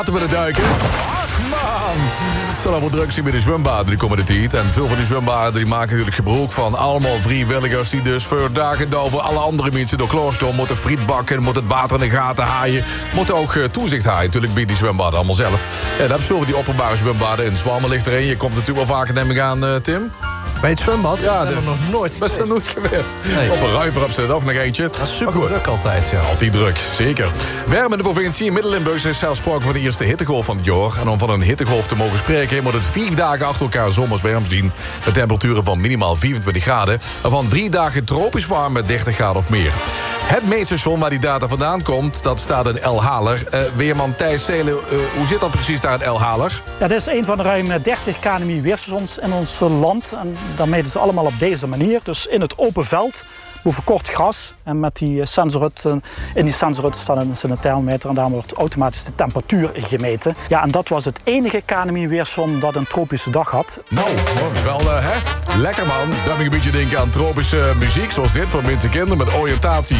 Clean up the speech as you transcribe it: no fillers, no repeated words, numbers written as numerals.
te willen duiken. Ach man! Het zal allemaal druk zijn bij de zwembaden de komende tijd. En veel van die zwembaden die maken natuurlijk gebruik van allemaal vrijwilligers die dus voor dagen voor alle andere mensen door klooster moeten friet bakken, moeten het water in de gaten haaien, moeten ook toezicht haaien natuurlijk bij die zwembaden allemaal zelf. Ja, dat hebben die openbare zwembaden in Zwalmen ligt erin. Je komt natuurlijk wel vaker, neem ik aan, Tim. Bij het zwembad? Ja, dat hebben we nog nooit geweest. Dat is nog nooit geweest. Nee. Op een ruiver heb ze er ook nog eentje. Dat is super druk altijd, ja. Altijd druk, zeker. Warm in de provincie. In Midden-Limburg is zelfs sprake van de eerste hittegolf van het jaar. En om van een hittegolf te mogen spreken, moet het 4 dagen achter elkaar zomers warm zien. Met temperaturen van minimaal 24 graden. En van 3 dagen tropisch warm met 30 graden of meer. Het meetstation waar die data vandaan komt, dat staat in El Haler. Weerman Thijs Zelen, hoe zit dat precies daar in El Haler? Ja, dit is een van de ruim 30 KNMI-weerstations in ons land. En dat meten ze allemaal op deze manier. Dus in het open veld, boven kort gras. En met die sensorhut, in die sensorhut staat een thermometer en daar wordt automatisch de temperatuur gemeten. Ja, en dat was het enige KNMI-weerstation dat een tropische dag had. Nou, dat is wel lekker man. Dan moet ik een beetje denken aan tropische muziek, zoals dit voor mensen kinderen met oriëntatie